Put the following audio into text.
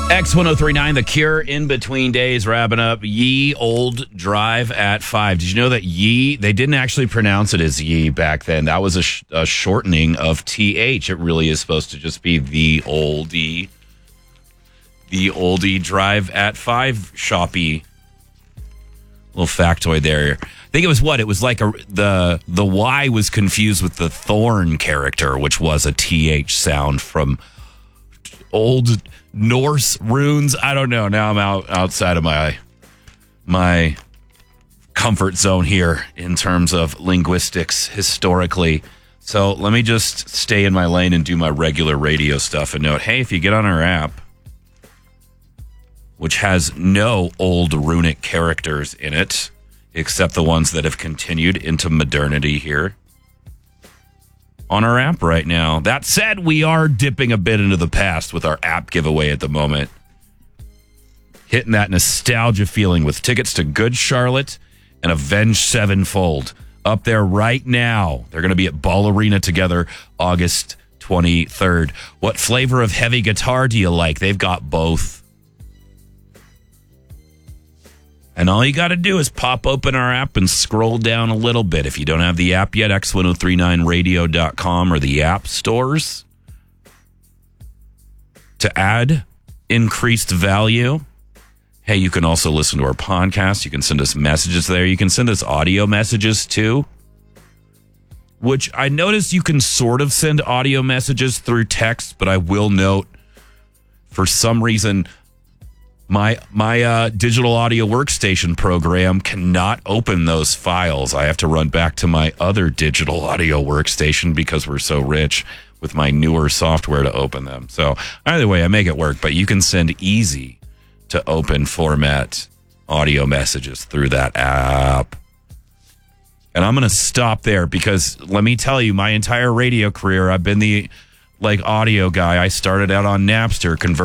X1039, The Cure, In Between Days, wrapping up Ye Old Drive at 5. Did you know that Ye, they didn't actually pronounce it as Ye back then. That was a shortening of TH. It really is supposed to just be The Oldie Drive at 5 shoppy. Little factoid there. I think it was what? It was like the Y was confused with the Thorn character, which was a TH sound from old Norse runes. I don't know. Now I'm outside of my comfort zone here in terms of linguistics historically. So let me just stay in my lane and do my regular radio stuff and note, hey, if you get on our app, which has no old runic characters in it, except the ones that have continued into modernity here on our app right now. That said, we are dipping a bit into the past with our app giveaway at the moment. Hitting that nostalgia feeling with tickets to Good Charlotte and Avenged Sevenfold. Up there right now. They're going to be at Ball Arena together August 23rd. What flavor of heavy guitar do you like? They've got both. And all you got to do is pop open our app and scroll down a little bit. If you don't have the app yet, x1039radio.com or the app stores. To add increased value, hey, you can also listen to our podcast. You can send us messages there. You can send us audio messages too, which I noticed you can sort of send audio messages through text, but I will note for some reason my digital audio workstation program cannot open those files. I have to run back to my other digital audio workstation because we're so rich with my newer software to open them. So either way, I make it work, but you can send easy to open format audio messages through that app. And I'm going to stop there because let me tell you, my entire radio career, I've been the audio guy. I started out on Napster,